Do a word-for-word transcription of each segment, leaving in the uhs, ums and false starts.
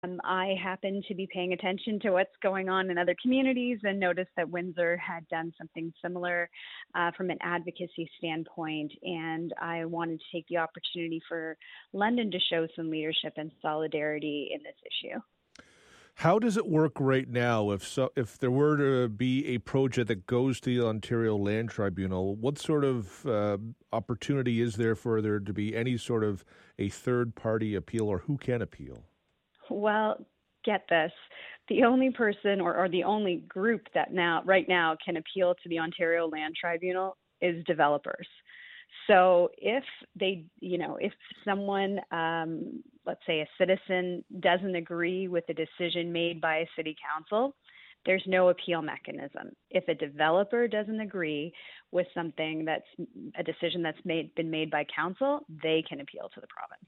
Um, I happened to be paying attention to what's going on in other communities and noticed that Windsor had done something similar uh, from an advocacy standpoint. And I wanted to take the opportunity for London to show some leadership and solidarity in this issue. How does it work right now? If so, if there were to be a project that goes to the Ontario Land Tribunal, what sort of uh, opportunity is there for there to be any sort of a third-party appeal, or who can appeal? Well, get this. The only person or, or the only group that now, right now, can appeal to the Ontario Land Tribunal is developers. So if they, you know, if someone, um, let's say a citizen, doesn't agree with a decision made by a city council, there's no appeal mechanism. If a developer doesn't agree with something that's a decision that's made been made by council, they can appeal to the province.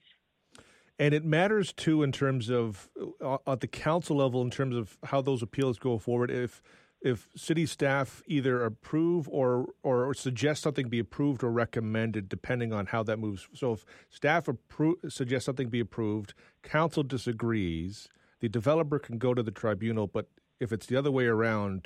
And it matters, too, in terms of, uh, at the council level, in terms of how those appeals go forward. If if city staff either approve or, or suggest something be approved or recommended, depending on how that moves. So if staff appro- suggests something be approved, council disagrees, the developer can go to the tribunal, but if it's the other way around,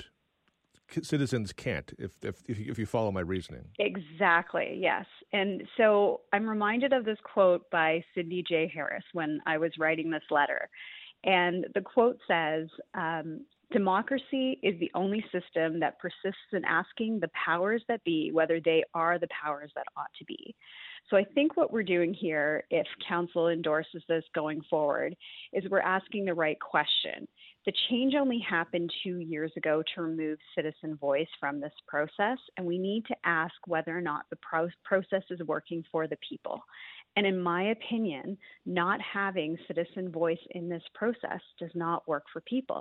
citizens can't, if, if if you follow my reasoning. Exactly, yes. And so I'm reminded of this quote by Sidney J. Harris when I was writing this letter. And the quote says, um, democracy is the only system that persists in asking the powers that be whether they are the powers that ought to be. So I think what we're doing here, if council endorses this going forward, is we're asking the right question. The change only happened two years ago to remove citizen voice from this process, and we need to ask whether or not the pro- process is working for the people. And in my opinion, not having citizen voice in this process does not work for people.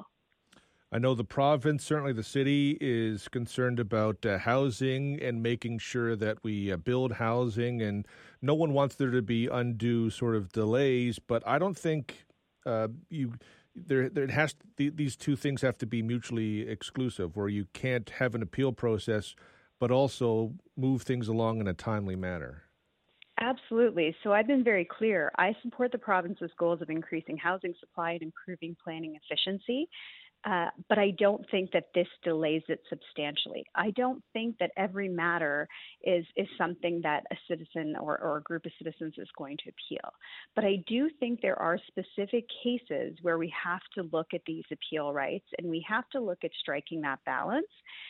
I know the province, certainly the city, is concerned about uh, housing and making sure that we uh, build housing, and no one wants there to be undue sort of delays, but I don't think uh, you there there has to, these two things have to be mutually exclusive, where you can't have an appeal process but also move things along in a timely manner. Absolutely. So I've been very clear. I support the province's goals of increasing housing supply and improving planning efficiency. Uh, but I don't think that this delays it substantially. I don't think that every matter is is something that a citizen or, or a group of citizens is going to appeal. But I do think there are specific cases where we have to look at these appeal rights, and we have to look at striking that balance.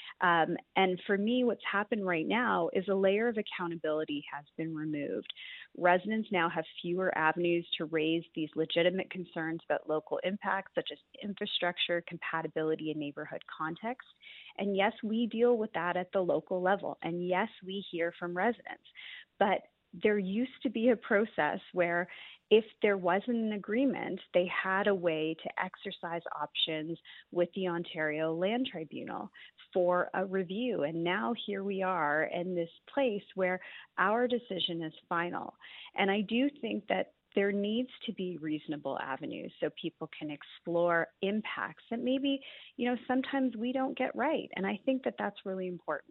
Um, and for me, what's happened right now is a layer of accountability has been removed. Residents now have fewer avenues to raise these legitimate concerns about local impacts, such as infrastructure, compatibility, and neighborhood context. And yes, we deal with that at the local level. And yes, we hear from residents. But there used to be a process where if there wasn't an agreement, they had a way to exercise options with the Ontario Land Tribunal for a review. And now here we are in this place where our decision is final. And I do think that there needs to be reasonable avenues so people can explore impacts that maybe, you know, sometimes we don't get right. And I think that that's really important.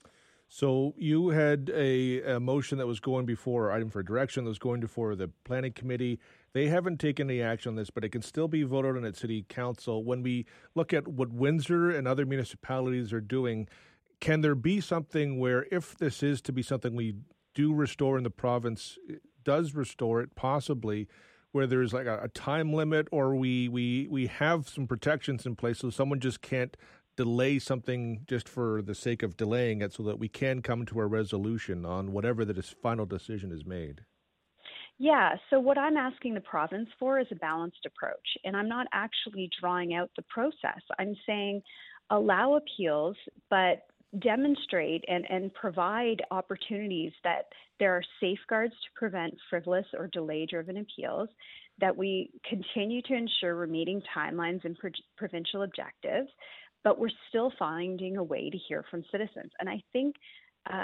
So you had a, a motion that was going before, item for direction that was going before the planning committee. They haven't taken any action on this, but it can still be voted on at city council. When we look at what Windsor and other municipalities are doing, can there be something where if this is to be something we do restore in the province, does restore it possibly, where there's like a, a time limit, or we, we, we have some protections in place so someone just can't delay something just for the sake of delaying it, so that we can come to a resolution on whatever the final decision is made? Yeah, so what I'm asking the province for is a balanced approach, and I'm not actually drawing out the process. I'm saying allow appeals, but demonstrate and, and provide opportunities that there are safeguards to prevent frivolous or delay-driven appeals, that we continue to ensure we're meeting timelines and pro- provincial objectives, but we're still finding a way to hear from citizens. And I think uh,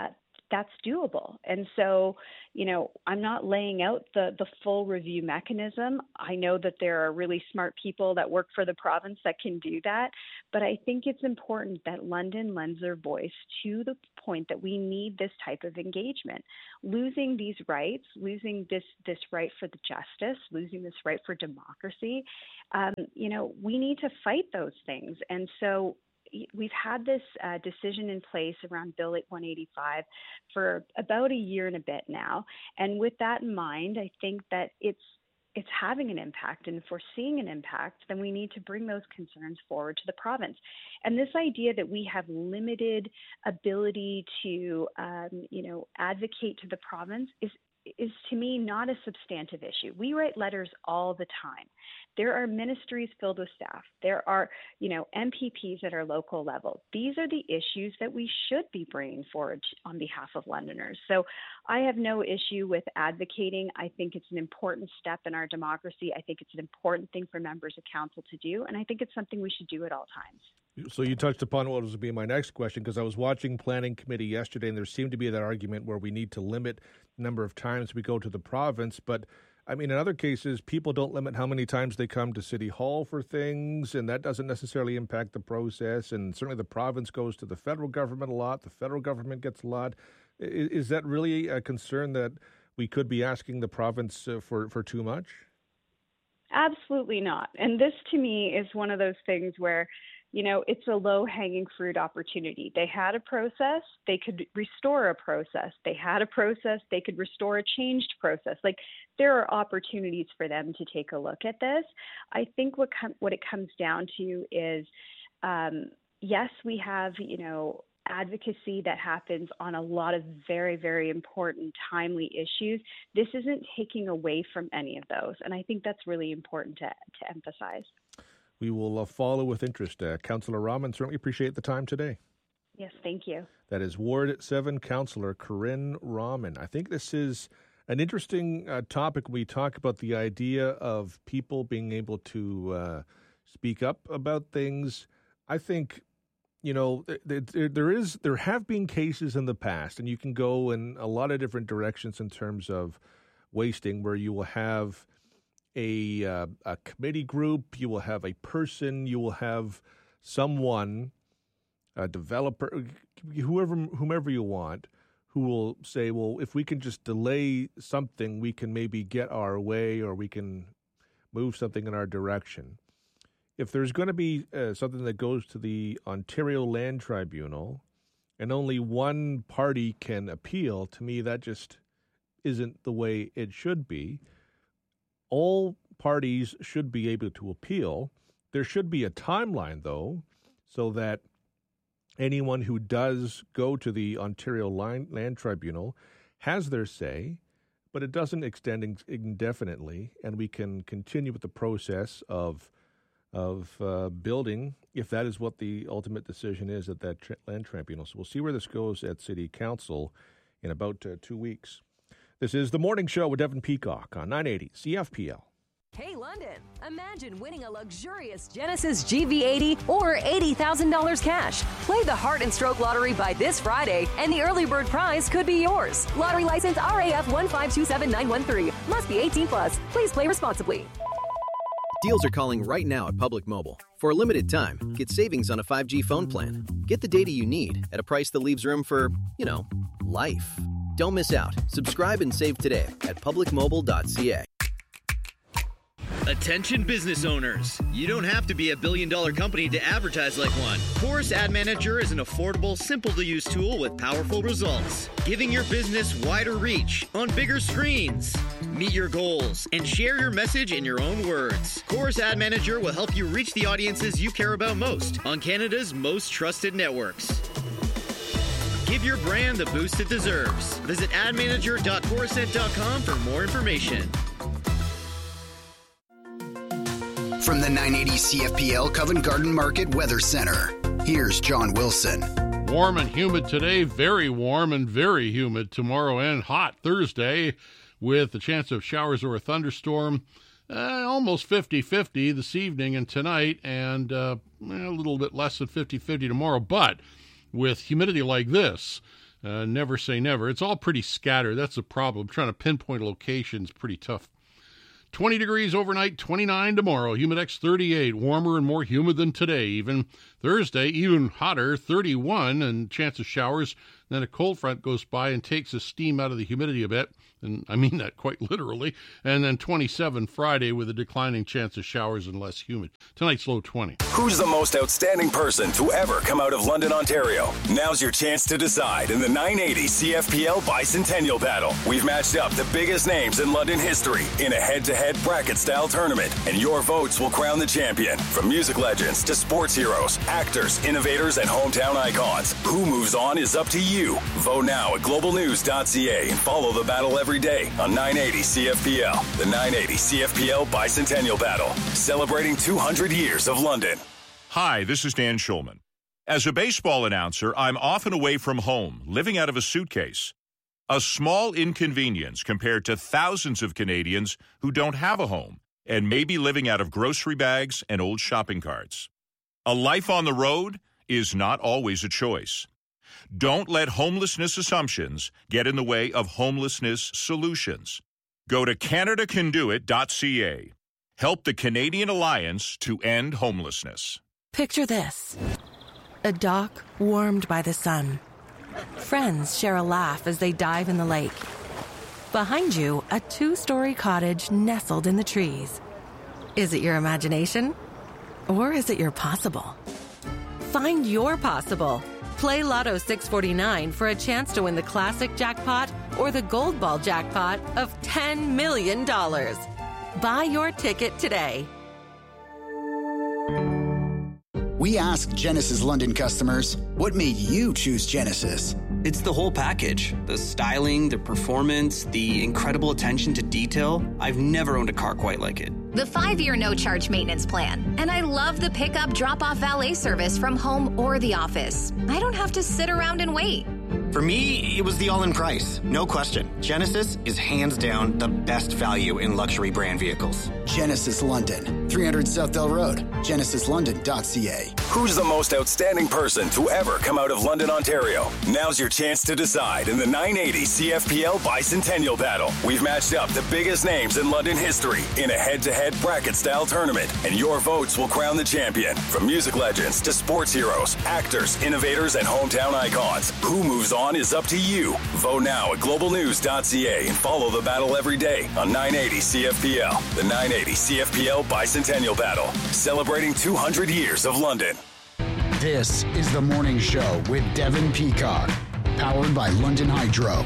that's doable. And so, you know, I'm not laying out the, the full review mechanism. I know that there are really smart people that work for the province that can do that. But I think it's important that London lends their voice to the point that we need this type of engagement. Losing these rights, losing this, this right for the justice, losing this right for democracy, um, you know, we need to fight those things. And so we've had this uh, decision in place around Bill one eighty-five for about a year and a bit now. And with that in mind, I think that it's it's having an impact. And if we're seeing an impact, then we need to bring those concerns forward to the province. And this idea that we have limited ability to, um, you know, advocate to the province is is to me not a substantive issue. We write letters all the time. There are ministries filled with staff. There are, you know, M P Ps at our local level. These are the issues that we should be bringing forward on behalf of Londoners. So I have no issue with advocating. I think it's an important step in our democracy. I think it's an important thing for members of council to do, and I think it's something we should do at all times. So you touched upon what was to be my next question, because I was watching Planning Committee yesterday, and there seemed to be that argument where we need to limit the number of times we go to the province. But, I mean, in other cases, people don't limit how many times they come to City Hall for things, and that doesn't necessarily impact the process. And certainly the province goes to the federal government a lot. The federal government gets a lot. Is, is that really a concern that we could be asking the province uh, for, for too much? Absolutely not. And this, to me, is one of those things where, you know, it's a low-hanging fruit opportunity. They had a process, they could restore a process. They had a process, they could restore a changed process. Like, there are opportunities for them to take a look at this. I think what com- what it comes down to is, um, yes, we have, you know, advocacy that happens on a lot of very, very important, timely issues. This isn't taking away from any of those. And I think that's really important to, to emphasize. We will uh, follow with interest. Uh, Councillor Rahman, certainly appreciate the time today. Yes, thank you. That is Ward seven Councillor Corinne Rahman. I think this is an interesting uh, topic. We talk about the idea of people being able to uh, speak up about things. I think, you know, there, there is there have been cases in the past, and you can go in a lot of different directions in terms of wasting, where you will have A, uh, a committee group, you will have a person, you will have someone, a developer, whoever, whomever you want, who will say, well, if we can just delay something, we can maybe get our way, or we can move something in our direction. If there's going to be uh, something that goes to the Ontario Land Tribunal and only one party can appeal, to me that just isn't the way it should be. All parties should be able to appeal. There should be a timeline, though, so that anyone who does go to the Ontario Land Tribunal has their say, but it doesn't extend indefinitely, and we can continue with the process of of uh, building, if that is what the ultimate decision is at that tra- land tribunal. So we'll see where this goes at City Council in about uh, two weeks. This is The Morning Show with Devin Peacock on nine eighty C F P L. Hey, London, imagine winning a luxurious Genesis G V eighty or eighty thousand dollars cash. Play the Heart and Stroke Lottery by this Friday, and the early bird prize could be yours. Lottery license R A F one five two seven nine one three. Must be eighteen plus. Please play responsibly. Deals are calling right now at Public Mobile. For a limited time, get savings on a five G phone plan. Get the data you need at a price that leaves room for, you know, life. Don't miss out. Subscribe and save today at public mobile dot c a. Attention business owners. You don't have to be a billion dollar company to advertise like one. Chorus Ad Manager is an affordable, simple to use tool with powerful results, giving your business wider reach on bigger screens. Meet your goals and share your message in your own words. Chorus Ad Manager will help you reach the audiences you care about most on Canada's most trusted networks. Give your brand the boost it deserves. Visit ad manager dot chorusnet dot com for more information. From the nine eighty C F P L Covent Garden Market Weather Center, here's John Wilson. Warm and humid today, very warm and very humid tomorrow, and hot Thursday with a chance of showers or a thunderstorm. Uh, almost fifty-fifty this evening and tonight, and uh, a little bit less than fifty-fifty tomorrow. But with humidity like this, Uh, never say never. It's all pretty scattered. That's the problem. Trying to pinpoint a location is pretty tough. twenty degrees overnight, twenty-nine tomorrow. Humidex thirty-eight, warmer and more humid than today. Even Thursday, even hotter, thirty-one, and chance of showers. Then a cold front goes by and takes the steam out of the humidity a bit, and I mean that quite literally. And then twenty-seven Friday with a declining chance of showers and less humid. Tonight's low twenty. Who's the most outstanding person to ever come out of London, Ontario? Now's your chance to decide in the nine eighty C F P L Bicentennial Battle. We've matched up the biggest names in London history in a head-to-head bracket-style tournament, and your votes will crown the champion. From music legends to sports heroes, actors, innovators, and hometown icons, who moves on is up to you. Vote now at global news dot c a and follow the battle every day on nine eighty C F P L. The nine eighty C F P L Bicentennial Battle, celebrating two hundred years of London. Hi, this is Dan Schulman. As a baseball announcer, I'm often away from home, living out of a suitcase. A small inconvenience compared to thousands of Canadians who don't have a home and may be living out of grocery bags and old shopping carts. A life on the road is not always a choice. Don't let homelessness assumptions get in the way of homelessness solutions. Go to canada can do it dot c a. Help the Canadian Alliance to End Homelessness. Picture this. A dock warmed by the sun. Friends share a laugh as they dive in the lake. Behind you, a two-story cottage nestled in the trees. Is it your imagination? Or is it your possible? Find your possible. Play Lotto six forty-nine for a chance to win the classic jackpot or the gold ball jackpot of ten million dollars. Buy your ticket today. We asked Genesis London customers, what made you choose Genesis? It's the whole package. The styling, the performance, the incredible attention to detail. I've never owned a car quite like it. The five-year no-charge maintenance plan. And I love the pickup drop-off valet service from home or the office. I don't have to sit around and wait. For me, it was the all-in price. No question. Genesis is hands down the best value in luxury brand vehicles. Genesis London, three hundred Southdale Road, genesis london dot c a. Who's the most outstanding person to ever come out of London, Ontario? Now's your chance to decide in the nine eighty C F P L Bicentennial Battle. We've matched up the biggest names in London history in a head-to-head bracket-style tournament, and your votes will crown the champion. From music legends to sports heroes, actors, innovators, and hometown icons, who moves on is up to you. Vote now at global news dot c a and follow the battle every day on nine eighty C F P L. The nine eighty C F P L Bicentennial Battle, celebrating two hundred years of London. This is The Morning Show with Devin Peacock, powered by London Hydro.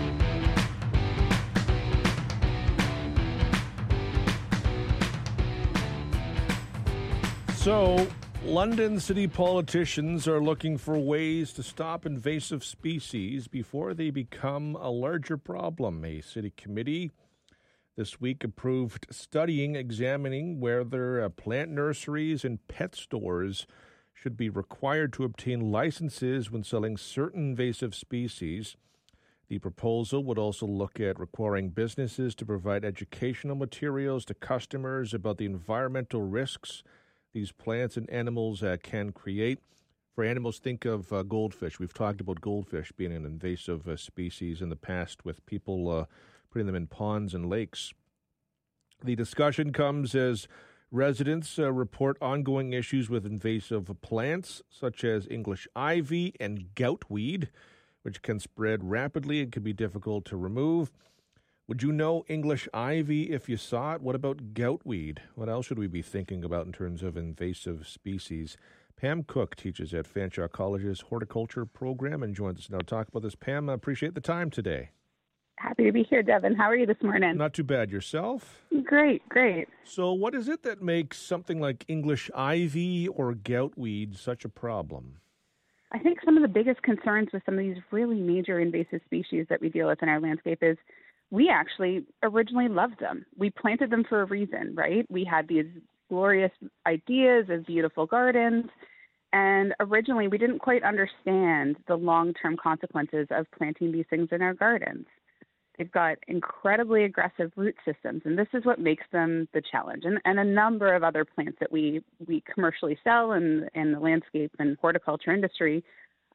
So, London city politicians are looking for ways to stop invasive species before they become a larger problem. A city committee this week approved studying, examining whether uh, plant nurseries and pet stores should be required to obtain licenses when selling certain invasive species. The proposal would also look at requiring businesses to provide educational materials to customers about the environmental risks these plants and animals uh, can create. For animals, think of uh, goldfish. We've talked about goldfish being an invasive uh, species in the past with people uh, putting them in ponds and lakes. The discussion comes as residents uh, report ongoing issues with invasive plants, such as English ivy and goutweed, which can spread rapidly and can be difficult to remove. Would you know English ivy if you saw it? What about goutweed? What else should we be thinking about in terms of invasive species? Pam Cook teaches at Fanshawe College's horticulture program and joins us now to talk about this. Pam, I appreciate the time today. Happy to be here, Devin. How are you this morning? Not too bad. Yourself? Great, great. So what is it that makes something like English ivy or goutweed such a problem? I think some of the biggest concerns with some of these really major invasive species that we deal with in our landscape is we actually originally loved them. We planted them for a reason, right? We had these glorious ideas of beautiful gardens, and originally we didn't quite understand the long-term consequences of planting these things in our gardens. They've got incredibly aggressive root systems, and this is what makes them the challenge. And, and a number of other plants that we, we commercially sell in, in the landscape and horticulture industry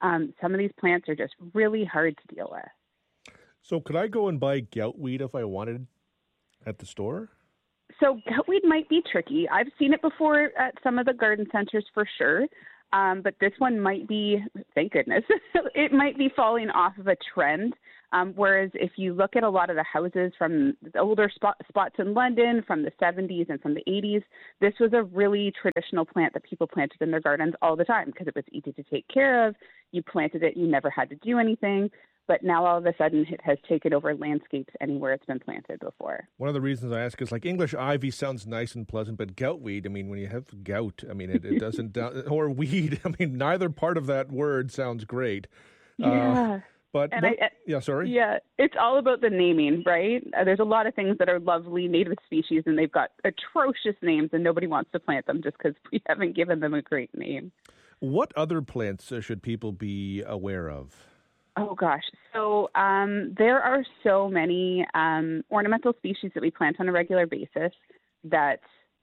Um, some of these plants are just really hard to deal with. So could I go and buy goutweed if I wanted at the store? So goutweed might be tricky. I've seen it before at some of the garden centers for sure. Um, but this one might be, thank goodness, it might be falling off of a trend. Um, whereas if you look at a lot of the houses from the older spot, spots in London from the seventies and from the eighties, this was a really traditional plant that people planted in their gardens all the time because it was easy to take care of. You planted it, you never had to do anything. But now all of a sudden it has taken over landscapes anywhere it's been planted before. One of the reasons I ask is like English ivy sounds nice and pleasant, but goutweed, I mean, when you have gout, I mean, it, it doesn't, or weed, I mean, neither part of that word sounds great. Yeah. Uh, but, and what, I, yeah, sorry. Yeah, it's all about the naming, right? Uh, there's a lot of things that are lovely native species and they've got atrocious names and nobody wants to plant them just because we haven't given them a great name. What other plants uh, should people be aware of? Oh, gosh. So um, there are so many um, ornamental species that we plant on a regular basis that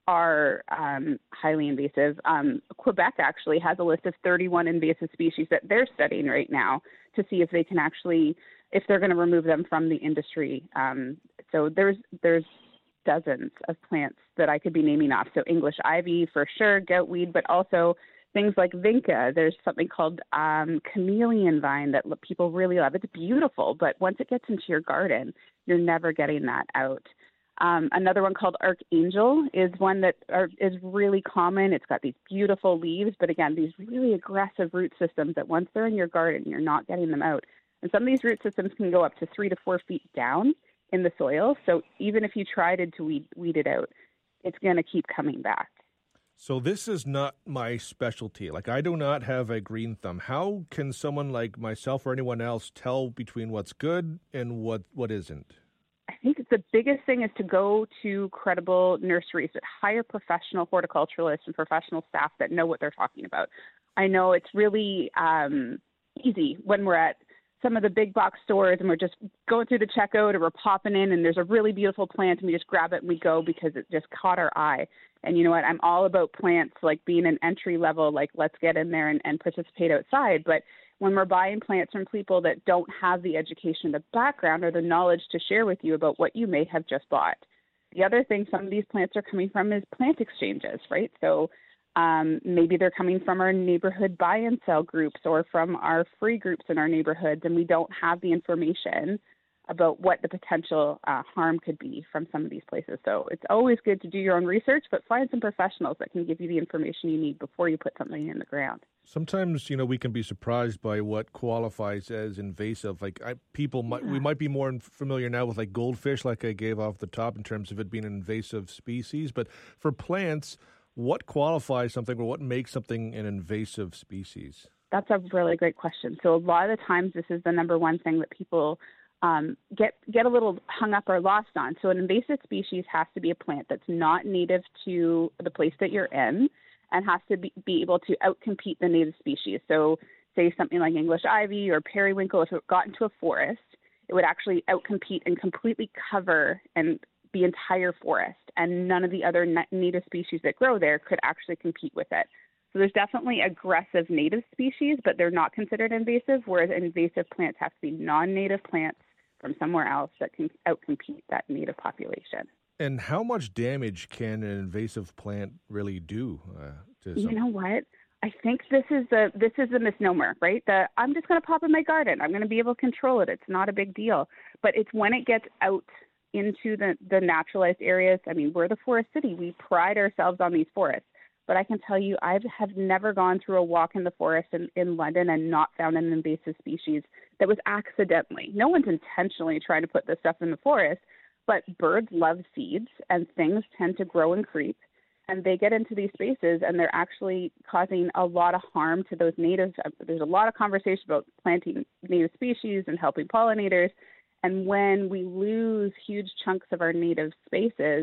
are um, highly invasive. Um, Quebec actually has a list of thirty-one invasive species that they're studying right now to see if they can actually, if they're going to remove them from the industry. Um, so there's there's dozens of plants that I could be naming off. So English ivy for sure, goutweed, but also things like vinca. There's something called um, chameleon vine that people really love. It's beautiful, but once it gets into your garden, you're never getting that out. Um, another one called archangel is one that are, is really common. It's got these beautiful leaves, but again, these really aggressive root systems that once they're in your garden, you're not getting them out. And some of these root systems can go up to three to four feet down in the soil. So even if you tried to weed, weed it out, it's going to keep coming back. So this is not my specialty. Like, I do not have a green thumb. How can someone like myself or anyone else tell between what's good and what, what isn't? I think the biggest thing is to go to credible nurseries that hire professional horticulturalists and professional staff that know what they're talking about. I know it's really um, easy when we're at some of the big box stores and we're just going through the checkout or we're popping in and there's a really beautiful plant and we just grab it and we go because it just caught our eye. And you know what? I'm all about plants like being an entry level, like let's get in there and, and participate outside. But when we're buying plants from people that don't have the education, the background, or the knowledge to share with you about what you may have just bought. The other thing some of these plants are coming from is plant exchanges, right? So um, maybe they're coming from our neighborhood buy and sell groups or from our free groups in our neighborhoods, and we don't have the information about what the potential uh, harm could be from some of these places. So it's always good to do your own research, but find some professionals that can give you the information you need before you put something in the ground. Sometimes, you know, we can be surprised by what qualifies as invasive. Like I, people might, yeah. we might be more familiar now with like goldfish, like I gave off the top in terms of it being an invasive species. But for plants, what qualifies something or what makes something an invasive species? That's a really great question. So a lot of the times this is the number one thing that people Um, get get a little hung up or lost on. So an invasive species has to be a plant that's not native to the place that you're in and has to be, be able to outcompete the native species. So say something like English ivy or periwinkle, if it got into a forest, it would actually outcompete and completely cover and the entire forest, and none of the other native species that grow there could actually compete with it. So there's definitely aggressive native species, but they're not considered invasive, whereas invasive plants have to be non-native plants from somewhere else that can outcompete that native population. And how much damage can an invasive plant really do? Uh, to some... You know what? I think this is the this is the misnomer, right? The I'm just going to pop in my garden. I'm going to be able to control it. It's not a big deal. But it's when it gets out into the, the naturalized areas. I mean, we're the forest city. We pride ourselves on these forests. But I can tell you, I have never gone through a walk in the forest in, in London and not found an invasive species that was accidentally. No one's intentionally trying to put this stuff in the forest, but birds love seeds and things tend to grow and creep. And they get into these spaces and they're actually causing a lot of harm to those natives. There's a lot of conversation about planting native species and helping pollinators. And when we lose huge chunks of our native spaces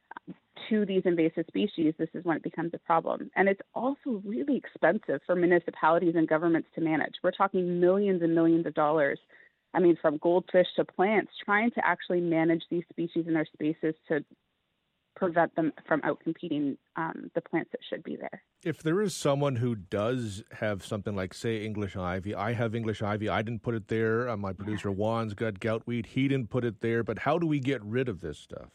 to these invasive species, this is when it becomes a problem. And it's also really expensive for municipalities and governments to manage. We're talking millions and millions of dollars. I mean, from goldfish to plants, trying to actually manage these species in their spaces to prevent them from outcompeting um, the plants that should be there. If there is someone who does have something like, say, English ivy, I have English ivy, I didn't put it there, uh, my producer Juan's got goutweed, he didn't put it there, but how do we get rid of this stuff?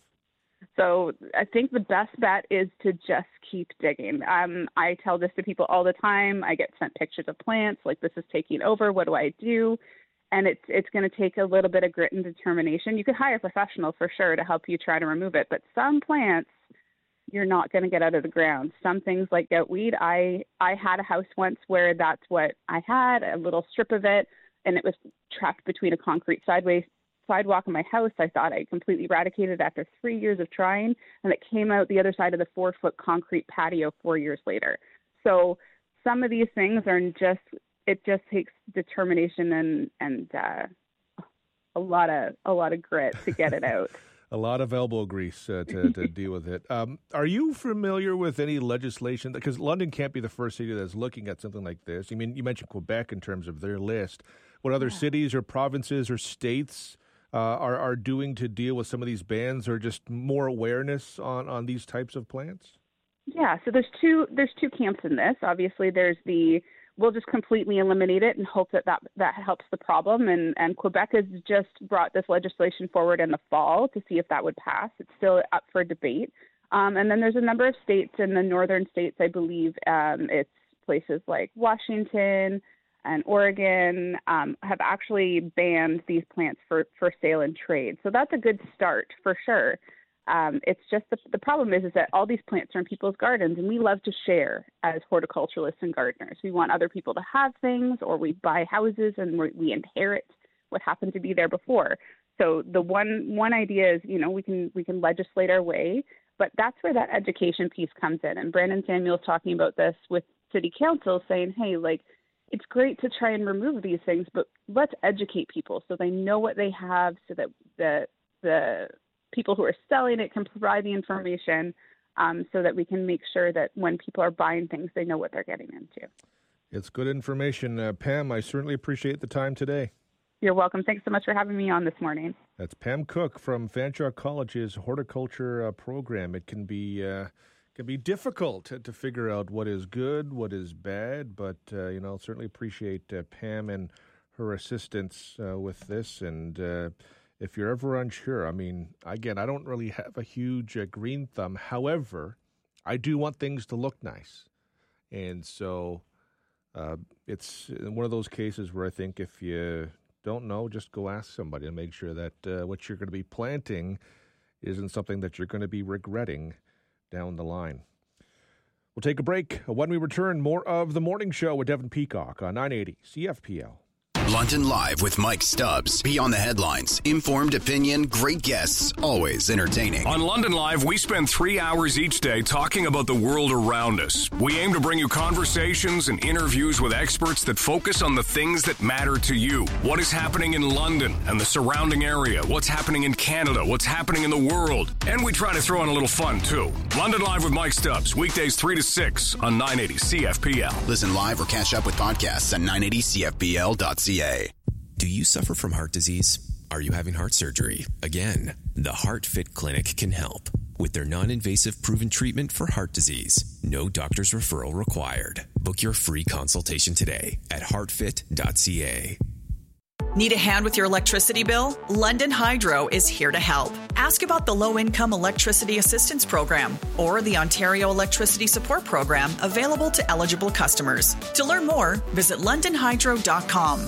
So I think the best bet is to just keep digging. Um, I tell this to people all the time. I get sent pictures of plants, like this is taking over, what do I do? And it's it's going to take a little bit of grit and determination. You could hire a professional for sure to help you try to remove it, but some plants you're not going to get out of the ground. Some things like goutweed, I, I had a house once where that's what I had, a little strip of it, and it was trapped between a concrete sideways sidewalk in my house. I thought I completely eradicated it after three years of trying, and it came out the other side of the four-foot concrete patio four years later. So some of these things are just, it just takes determination and, and uh, a lot of a lot of grit to get it out. A lot of elbow grease uh, to, to deal with it. Um, are you familiar with any legislation? Because London can't be the first city that's looking at something like this. I mean, you mentioned Quebec in terms of their list. What other yeah. cities or provinces or states uh, are, are doing to deal with some of these bans, or just more awareness on, on these types of plants? Yeah, so there's two there's two camps in this. Obviously, there's the we'll just completely eliminate it and hope that that, that helps the problem. And, and Quebec has just brought this legislation forward in the fall to see if that would pass. It's still up for debate. Um, and then there's a number of states in the northern states, I believe um, it's places like Washington and Oregon um, have actually banned these plants for, for sale and trade. So that's a good start for sure. Um, it's just the, the problem is, is that all these plants are in people's gardens, and we love to share as horticulturalists and gardeners. We want other people to have things, or we buy houses and we, we inherit what happened to be there before. So the one one idea is, you know, we can we can legislate our way, but that's where that education piece comes in. And Brandon Samuel's talking about this with city council, saying, hey, like, it's great to try and remove these things, but let's educate people so they know what they have, so that the the people who are selling it can provide the information, um, so that we can make sure that when people are buying things, they know what they're getting into. It's good information. Uh, Pam, I certainly appreciate the time today. You're welcome. Thanks so much for having me on this morning. That's Pam Cook from Fanshawe College's horticulture uh, program. It can be uh, can be difficult to, to figure out what is good, what is bad, but uh, you know, certainly appreciate uh, Pam and her assistance uh, with this. And uh, if you're ever unsure, I mean, again, I don't really have a huge uh, green thumb. However, I do want things to look nice. And so uh, it's one of those cases where I think if you don't know, just go ask somebody and make sure that uh, what you're going to be planting isn't something that you're going to be regretting down the line. We'll take a break. When we return, more of The Morning Show with Devin Peacock on nine eighty C F P L. London Live with Mike Stubbs. Beyond the headlines. Informed opinion, great guests, always entertaining. On London Live, we spend three hours each day talking about the world around us. We aim to bring you conversations and interviews with experts that focus on the things that matter to you. What is happening in London and the surrounding area? What's happening in Canada? What's happening in the world? And we try to throw in a little fun, too. London Live with Mike Stubbs, weekdays three to six on nine eighty C F P L. Listen live or catch up with podcasts at nine eighty C F P L dot C A. Do you suffer from heart disease? Are you having heart surgery? Again, the HeartFit Clinic can help with their non-invasive proven treatment for heart disease. No doctor's referral required. Book your free consultation today at heart fit dot C A. Need a hand with your electricity bill? London Hydro is here to help. Ask about the Low-Income Electricity Assistance Program or the Ontario Electricity Support Program available to eligible customers. To learn more, visit london hydro dot com.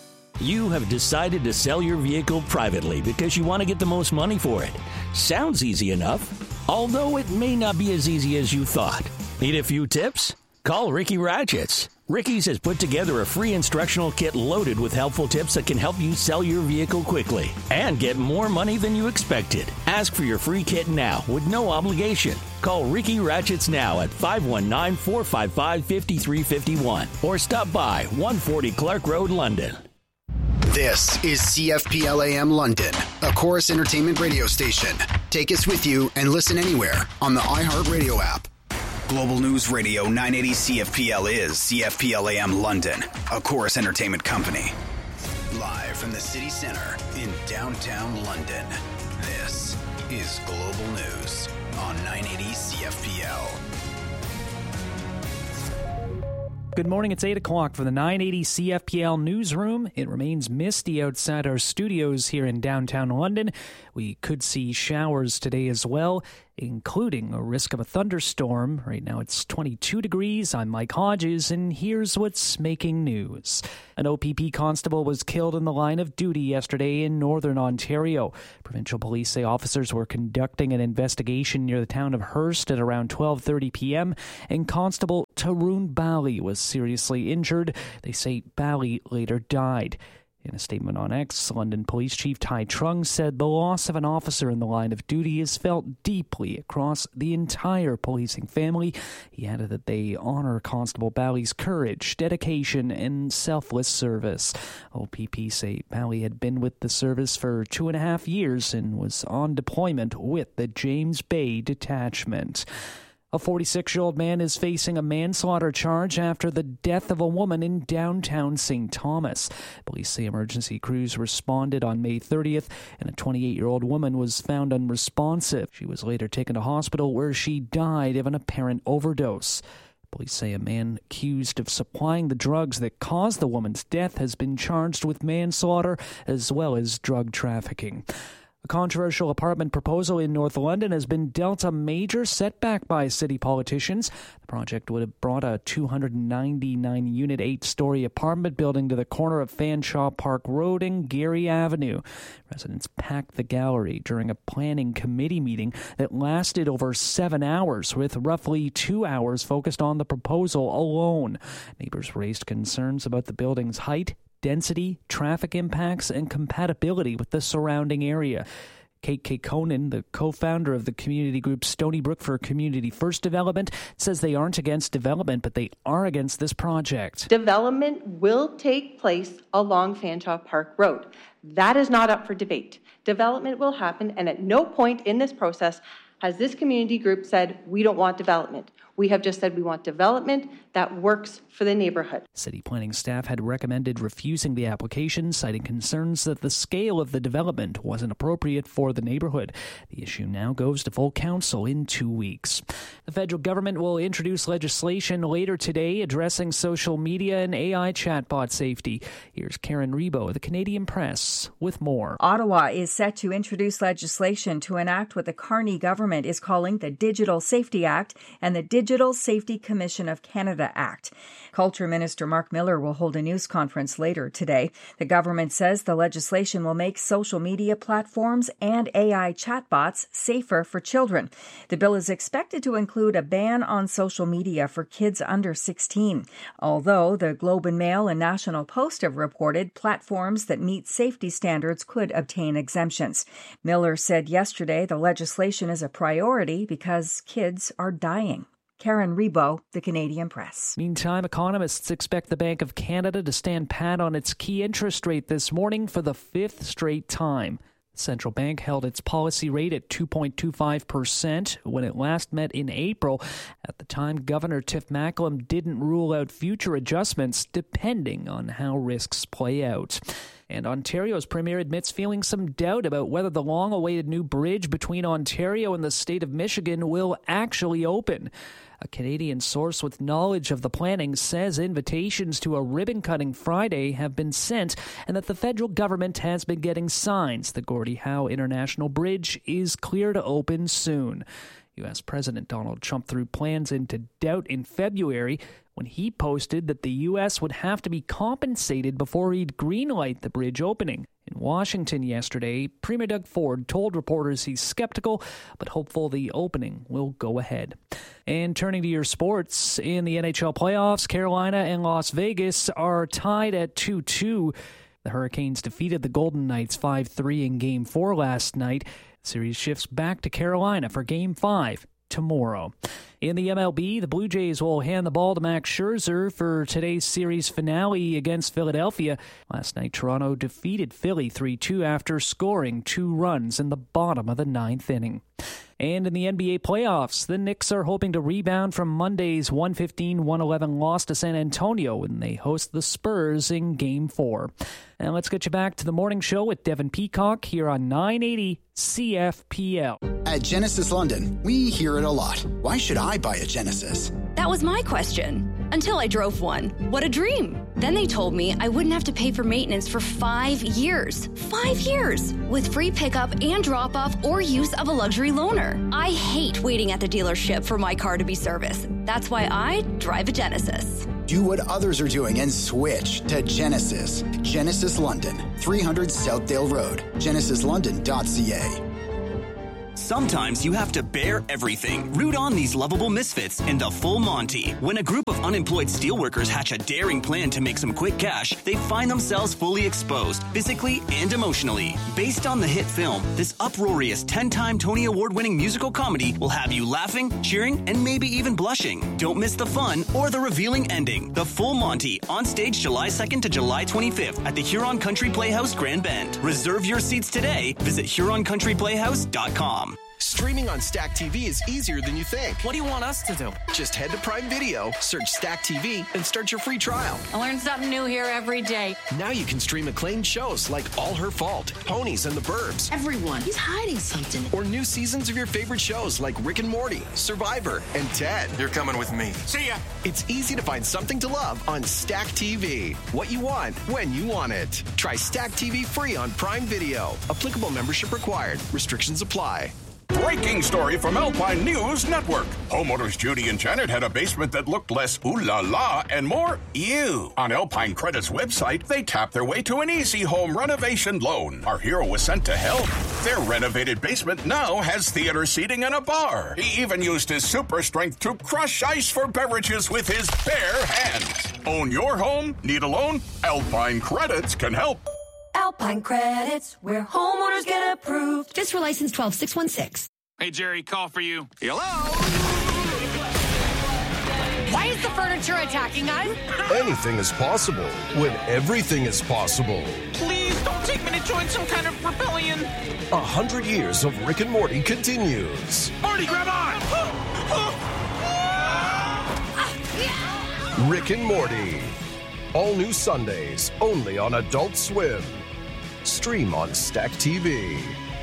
You have decided to sell your vehicle privately because you want to get the most money for it. Sounds easy enough, although it may not be as easy as you thought. Need a few tips? Call Ricky Ratchets. Ricky's has put together a free instructional kit loaded with helpful tips that can help you sell your vehicle quickly and get more money than you expected. Ask for your free kit now with no obligation. Call Ricky Ratchets now at five one nine, four five five, five three five one or stop by one forty Clark Road, London. This is C F P L A M London, a Chorus Entertainment radio station. Take us with you and listen anywhere on the iHeartRadio app. Global News Radio nine eighty C F P L is C F P L A M London, a Chorus Entertainment company. Live from the city center in downtown London, this is Global News on nine eighty C F P L. Good morning. It's eight o'clock for the nine eighty C F P L newsroom. It remains misty outside our studios here in downtown London. We could see showers today as well, including a risk of a thunderstorm. Right now it's twenty-two degrees. I'm Mike Hodges, and here's what's making news. An O P P constable was killed in the line of duty yesterday in northern Ontario. Provincial police say officers were conducting an investigation near the town of Hearst at around twelve thirty p.m., and Constable Tarun Bali was seriously injured. They say Bali later died. In a statement on X, London Police Chief Tai Trung said the loss of an officer in the line of duty is felt deeply across the entire policing family. He added that they honor Constable Bali's courage, dedication, and selfless service. O P P say Bali had been with the service for two and a half years and was on deployment with the James Bay Detachment. A forty-six-year-old man is facing a manslaughter charge after the death of a woman in downtown Saint Thomas. Police say emergency crews responded on May thirtieth, and a twenty-eight-year-old woman was found unresponsive. She was later taken to hospital where she died of an apparent overdose. Police say a man accused of supplying the drugs that caused the woman's death has been charged with manslaughter as well as drug trafficking. A controversial apartment proposal in North London has been dealt a major setback by city politicians. The project would have brought a two hundred ninety-nine unit eight-story apartment building to the corner of Fanshawe Park Road and Gary Avenue. Residents packed the gallery during a planning committee meeting that lasted over seven hours, with roughly two hours focused on the proposal alone. Neighbors raised concerns about the building's height, density, traffic impacts, and compatibility with the surrounding area. Kate Kekkonen, the co-founder of the community group Stony Brook for Community First Development, says they aren't against development, but they are against this project. Development will take place along Fanshawe Park Road. That is not up for debate. Development will happen, and at no point in this process has this community group said, we don't want development. We have just said we want development that works for the neighborhood. City planning staff had recommended refusing the application, citing concerns that the scale of the development wasn't appropriate for the neighborhood. The issue now goes to full council in two weeks. The federal government will introduce legislation later today addressing social media and A I chatbot safety. Here's Karen Rebo of the Canadian Press with more. Ottawa is set to introduce legislation to enact what the Carney government is calling the Digital Safety Act and the Digital Safety Commission of Canada Act. Culture Minister Mark Miller will hold a news conference later today. The government says the legislation will make social media platforms and A I chatbots safer for children. The bill is expected to include a ban on social media for kids under sixteen, although the Globe and Mail and National Post have reported platforms that meet safety standards could obtain exemptions. Miller said yesterday the legislation is a priority because kids are dying. Karen Rebo, the Canadian Press. Meantime, economists expect the Bank of Canada to stand pat on its key interest rate this morning for the fifth straight time. The central bank held its policy rate at two point two five percent when it last met in April. At the time, Governor Tiff Macklem didn't rule out future adjustments depending on how risks play out. And Ontario's premier admits feeling some doubt about whether the long-awaited new bridge between Ontario and the state of Michigan will actually open. A Canadian source with knowledge of the planning says invitations to a ribbon-cutting Friday have been sent and that the federal government has been getting signs the Gordie Howe International Bridge is clear to open soon. U S President Donald Trump threw plans into doubt in February when he posted that the U S would have to be compensated before he'd greenlight the bridge opening. In Washington yesterday, Premier Doug Ford told reporters he's skeptical but hopeful the opening will go ahead. And turning to your sports, in the N H L playoffs, Carolina and Las Vegas are tied at two two. The Hurricanes defeated the Golden Knights five three in Game four last night. The series shifts back to Carolina for Game five tomorrow. In the M L B, the Blue Jays will hand the ball to Max Scherzer for today's series finale against Philadelphia. Last night, Toronto defeated Philly three two after scoring two runs in the bottom of the ninth inning. And in the N B A playoffs, the Knicks are hoping to rebound from Monday's one fifteen one eleven loss to San Antonio when they host the Spurs in Game four. And let's get you back to the morning show with Devin Peacock here on nine eighty C F P L. At Genesis London, we hear it a lot. Why should I buy a Genesis? That was my question. Until I drove one. What a dream. Then they told me I wouldn't have to pay for maintenance for five years. Five years! With free pickup and drop-off or use of a luxury loaner. I hate waiting at the dealership for my car to be serviced. That's why I drive a Genesis. Do what others are doing and switch to Genesis. Genesis London, three hundred Southdale Road, genesis london dot c a. Sometimes you have to bear everything. Root on these lovable misfits in the Full Monty. When a group of unemployed steelworkers hatch a daring plan to make some quick cash, they find themselves fully exposed, physically and emotionally. Based on the hit film, this uproarious ten-time Tony Award-winning musical comedy will have you laughing, cheering, and maybe even blushing. Don't miss the fun or the revealing ending. The Full Monty, on stage July second to July twenty-fifth at the Huron Country Playhouse Grand Bend. Reserve your seats today. Visit huron country playhouse dot com. Streaming on Stack T V is easier than you think. What do you want us to do? Just head to Prime Video, search Stack T V, and start your free trial. I learn something new here every day. Now you can stream acclaimed shows like All Her Fault, Ponies, and the Burbs. Everyone, he's hiding something. Or new seasons of your favorite shows like Rick and Morty, Survivor, and Ted. You're coming with me. See ya! It's easy to find something to love on Stack T V. What you want, when you want it. Try Stack T V free on Prime Video. Applicable membership required. Restrictions apply. Breaking story from Alpine News Network. Homeowners Judy and Janet had a basement that looked less ooh la la and more ew. On Alpine Credit's website, they tapped their way to an easy home renovation loan. Our hero was sent to help. Their renovated basement now has theater seating and a bar. He even used his super strength to crush ice for beverages with his bare hands. Own your home? Need a loan? Alpine Credits can help. Alpine Credits, where homeowners get approved. Just for license twelve six one six. Hey, Jerry, call for you. Hello? Why is the furniture attacking us? Anything is possible when everything is possible. Please don't take me to join some kind of rebellion. A hundred years of Rick and Morty continues. Morty, grab on! Rick and Morty. All new Sundays, only on Adult Swim. Stream on Stack T V.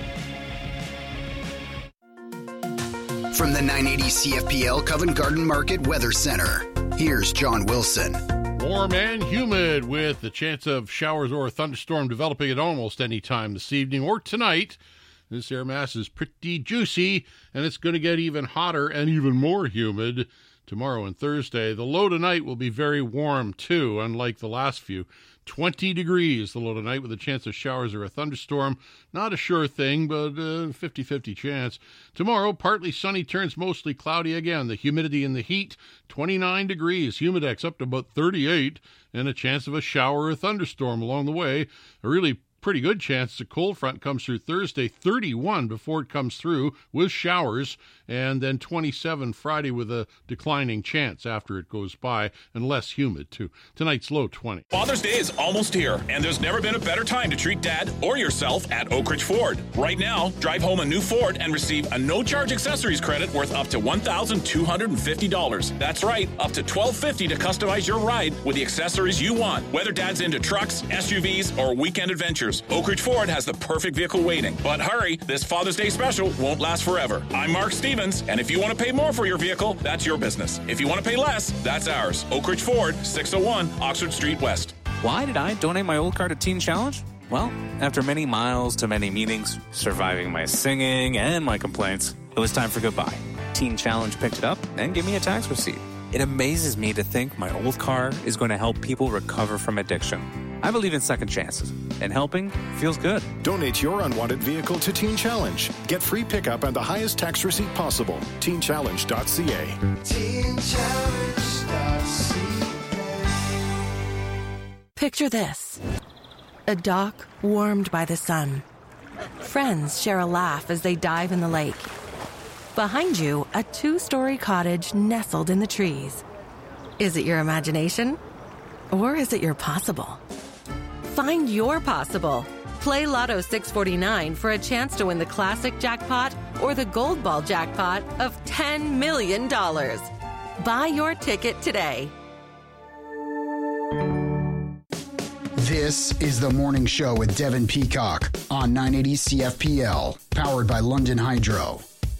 From the nine eighty C F P L Covent Garden Market Weather Center, here's John Wilson. Warm and humid with the chance of showers or a thunderstorm developing at almost any time this evening or tonight. This air mass is pretty juicy, and it's going to get even hotter and even more humid tomorrow and Thursday. The low tonight will be very warm, too, unlike the last few. twenty degrees the low tonight with a chance of showers or a thunderstorm. Not a sure thing, but a fifty-fifty chance. Tomorrow, partly sunny turns mostly cloudy again. The humidity and the heat, twenty-nine degrees. Humidex up to about thirty-eight, and a chance of a shower or thunderstorm along the way. A really pretty good chance the cold front comes through Thursday, thirty-one before it comes through with showers, and then twenty-seven Friday with a declining chance after it goes by, and less humid too. Tonight's low twenty. Father's Day is almost here, and there's never been a better time to treat Dad or yourself at Oak Ridge Ford. Right now, drive home a new Ford and receive a no-charge accessories credit worth up to one thousand two hundred fifty dollars. That's right, up to twelve fifty to customize your ride with the accessories you want. Whether Dad's into trucks, S U Vs, or weekend adventures, Oak Ridge Ford has the perfect vehicle waiting. But hurry, this Father's Day special won't last forever. I'm Mark Stevens, and if you want to pay more for your vehicle, that's your business. If you want to pay less, that's ours. Oak Ridge Ford, six oh one Oxford Street West. Why did I donate my old car to Teen Challenge? Well, after many miles to many meetings, surviving my singing and my complaints, it was time for goodbye. Teen Challenge picked it up and gave me a tax receipt. It amazes me to think my old car is going to help people recover from addiction. I believe in second chances, and helping feels good. Donate your unwanted vehicle to Teen Challenge. Get free pickup and the highest tax receipt possible. teen challenge dot c a. teen challenge dot c a. Picture this. A dock warmed by the sun. Friends share a laugh as they dive in the lake. Behind you, a two-story cottage nestled in the trees. Is it your imagination? Or is it your possible? Find your possible. Play Lotto six forty-nine for a chance to win the classic jackpot or the gold ball jackpot of ten million dollars. Buy your ticket today. This is The Morning Show with Devin Peacock on nine eighty C F P L, powered by London Hydro.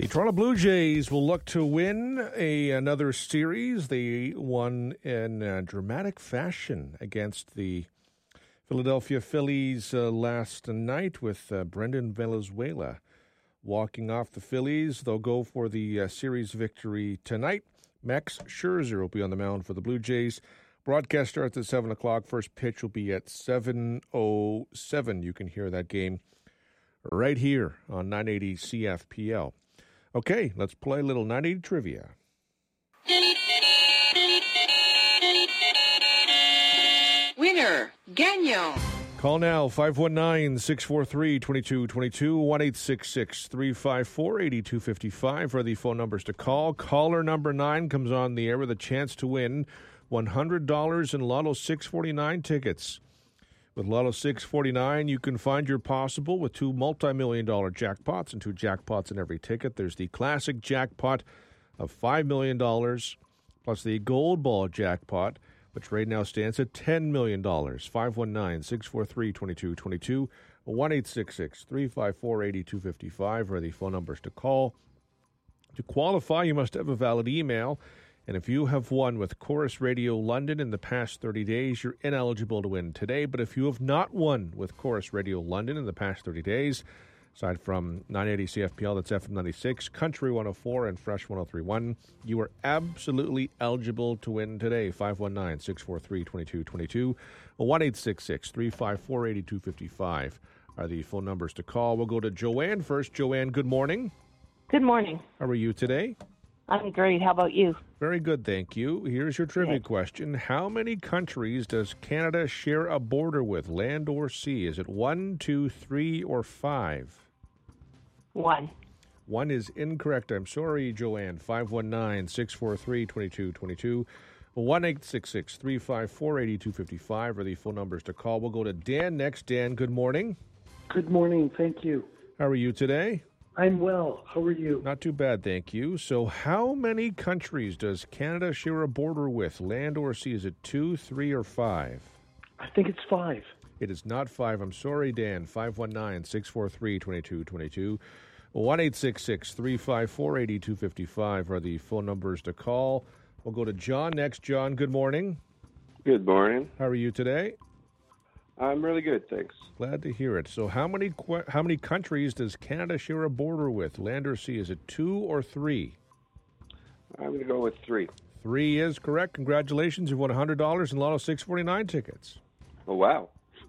The Toronto Blue Jays will look to win a another series. They won in uh, dramatic fashion against the Philadelphia Phillies uh, last night with uh, Brendan Valenzuela walking off the Phillies. They'll go for the uh, series victory tonight. Max Scherzer will be on the mound for the Blue Jays. Broadcast starts at seven o'clock. First pitch will be at seven oh seven. You can hear that game right here on nine eighty C F P L. Okay, let's play a little nine eighty trivia. Winner, Gagnon. Call now, five one nine, six four three, two two two two, one eight six six, three five four, eight two five five are the phone numbers to call. Caller number nine comes on the air with a chance to win one hundred dollars in Lotto six forty-nine tickets. With Lotto six forty-nine, you can find your possible with two multi-million dollar jackpots and two jackpots in every ticket. There's the classic jackpot of five million dollars plus the gold ball jackpot, which right now stands at ten million dollars. five one nine, six four three, two two two two, one eight six six, three five four, eight two five five are the phone numbers to call. To qualify, you must have a valid email. And if you have won with Chorus Radio London in the past thirty days, you're ineligible to win today. But if you have not won with Chorus Radio London in the past thirty days, aside from nine eighty C F P L, that's F M ninety-six, Country one oh four, and Fresh one oh three point one, you are absolutely eligible to win today. five one nine, six four three, two two two two, one eight six six, three five four, eight two five five are the phone numbers to call. We'll go to Joanne first. Joanne, good morning. Good morning. How are you today? I'm great. How about you? Very good, thank you. Here's your trivia okay. question. How many countries does Canada share a border with, land or sea? Is it one, two, three, or five? One. One is incorrect. I'm sorry, Joanne. five one nine, six four three, two two two two, one eight six six, three five four, eight two five five are the phone numbers to call. We'll go to Dan next. Dan, good morning. Good morning. Thank you. How are you today? I'm well. How are you? Not too bad, thank you. So how many countries does Canada share a border with, land or sea? Is it two, three, or five? I think it's five. It is not five. I'm sorry, Dan. five one nine, six four three, two two two two, one eight six six, three five four, eight two five five are the phone numbers to call. We'll go to John next. John, good morning. Good morning. How are you today? I'm really good, thanks. Glad to hear it. So how many how many countries does Canada share a border with, land or sea? Is it two or three? I'm going to go with three. Three is correct. Congratulations. You've won one hundred dollars in Lotto six forty-nine tickets. Oh, wow.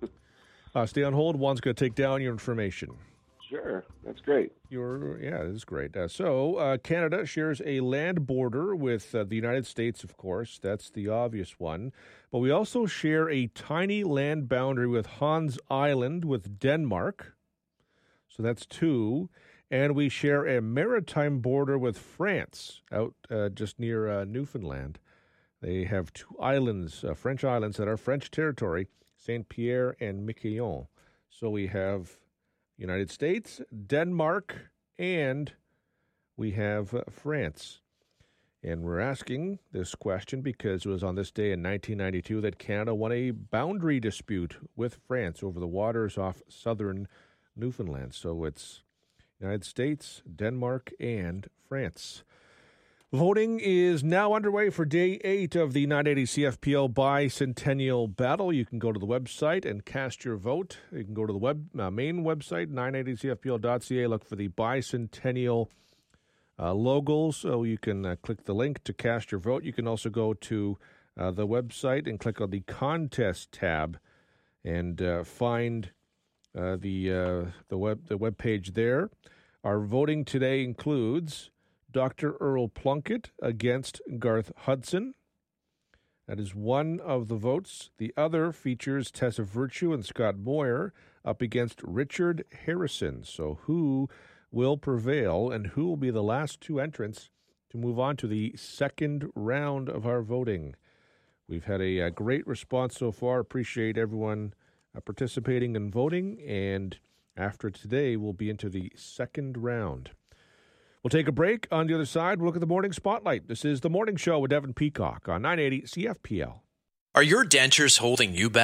uh, stay on hold. Juan's going to take down your information. Sure. That's great. You're, yeah, this is great. Uh, so uh, Canada shares a land border with uh, the United States, of course. That's the obvious one. But we also share a tiny land boundary with Hans Island with Denmark. So that's two. And we share a maritime border with France out uh, just near uh, Newfoundland. They have two islands, uh, French islands that are French territory, Saint-Pierre and Miquelon. So we have United States, Denmark, and we have uh, France. And we're asking this question because it was on this day in nineteen ninety-two that Canada won a boundary dispute with France over the waters off southern Newfoundland. So it's United States, Denmark, and France. Voting is now underway for day eight of the nine eighty C F P L Bicentennial Battle. You can go to the website and cast your vote. You can go to the web uh, main website, nine eighty C F P L dot C A, look for the Bicentennial uh, logos. So you can uh, click the link to cast your vote. You can also go to uh, the website and click on the contest tab and uh, find uh, the uh, the web the web page there. Our voting today includes Doctor Earl Plunkett against Garth Hudson. That is one of the votes. The other features Tessa Virtue and Scott Moyer up against Richard Harrison. So who will prevail and who will be the last two entrants to move on to the second round of our voting? We've had a, a great response so far. Appreciate everyone uh, participating and voting. And after today, we'll be into the second round. We'll take a break. On the other side, we'll look at the Morning Spotlight. This is The Morning Show with Devin Peacock on nine eighty C F P L. Are your dentures holding you back?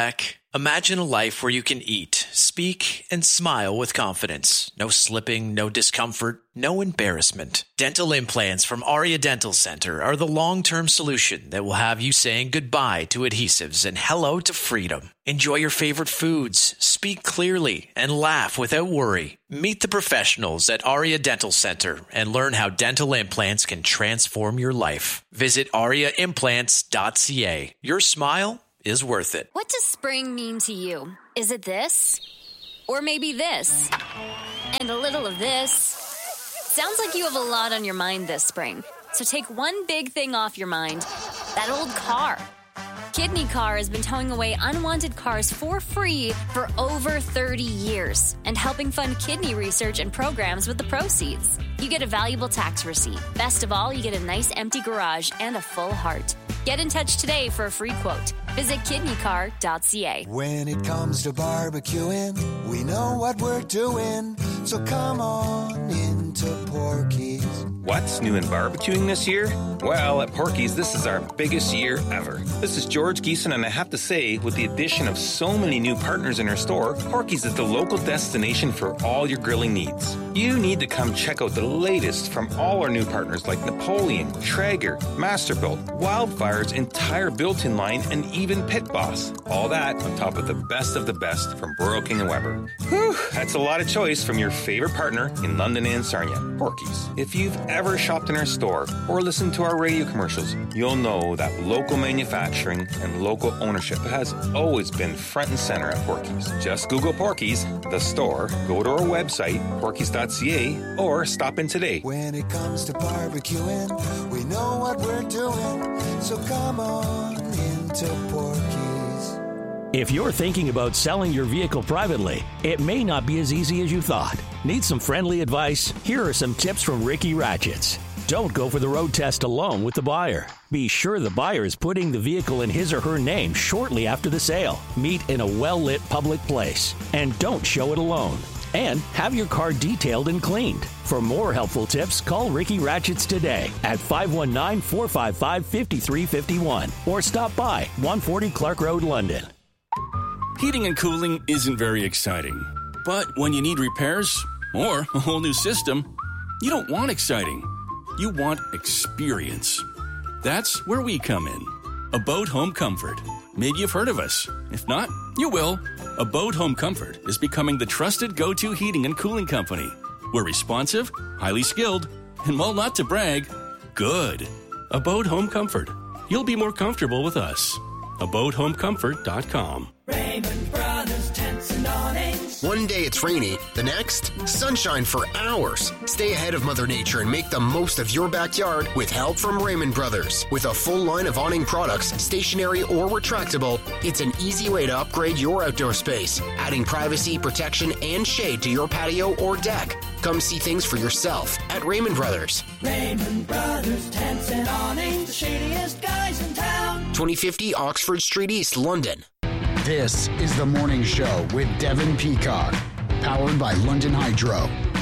Imagine a life where you can eat, speak, and smile with confidence. No slipping, no discomfort, no embarrassment. Dental implants from Aria Dental Center are the long-term solution that will have you saying goodbye to adhesives and hello to freedom. Enjoy your favorite foods, speak clearly, and laugh without worry. Meet the professionals at Aria Dental Center and learn how dental implants can transform your life. Visit aria implants dot c a. Your smile is worth it. What does spring mean to you? Is it this? Or maybe this? And a little of this? Sounds like you have a lot on your mind this spring. So take one big thing off your mind. That old car. Kidney Car has been towing away unwanted cars for free for over thirty years and helping fund kidney research and programs with the proceeds. You get a valuable tax receipt. Best of all, you get a nice empty garage and a full heart. Get in touch today for a free quote. Visit kidney car dot c a. When it comes to barbecuing, we know what we're doing. So come on into Porky's. What's new in barbecuing this year? Well, at Porky's, this is our biggest year ever. This is George Geeson, and I have to say, with the addition of so many new partners in our store, Porky's is the local destination for all your grilling needs. You need to come check out the latest from all our new partners like Napoleon, Traeger, Masterbuilt, Wildfire's entire built-in line, and even Pit Boss. All that on top of the best of the best from Burrow King and Weber. Whew, that's a lot of choice from your favorite partner in London and Sarnia, Porky's. If you've ever shopped in our store or listened to our radio commercials, you'll know that local manufacturing and local ownership has always been front and center at Porky's. Just Google Porky's, the store, go to our website, porkys dot c a, or stop in today. When it comes to barbecuing, we know what we're doing. So come on into Porky's. If you're thinking about selling your vehicle privately, it may not be as easy as you thought. Need some friendly advice? Here are some tips from Ricky Ratchets. Don't go for the road test alone with the buyer. Be sure the buyer is putting the vehicle in his or her name shortly after the sale. Meet in a well-lit public place. And don't show it alone. And have your car detailed and cleaned. For more helpful tips, call Ricky Ratchets today at five one nine, four five five, five three five one or stop by one forty Clark Road, London. Heating and cooling isn't very exciting. But when you need repairs or a whole new system, you don't want exciting. You want experience. That's where we come in. Abode Home Comfort. Maybe you've heard of us. If not, you will. Abode Home Comfort is becoming the trusted go-to heating and cooling company. We're responsive, highly skilled, and while not to brag, good. Abode Home Comfort. You'll be more comfortable with us. abode home comfort dot com. Raymond Brothers Tents and Awnings. One day it's rainy, the next, sunshine for hours. Stay ahead of Mother Nature and make the most of your backyard with help from Raymond Brothers. With a full line of awning products, stationary or retractable, it's an easy way to upgrade your outdoor space, adding privacy, protection, and shade to your patio or deck. Come see things for yourself at Raymond Brothers. Raymond Brothers Tents and Awnings, the shadiest guys in town. twenty fifty Oxford Street East, London. This is The Morning Show with Devin Peacock, powered by London Hydro.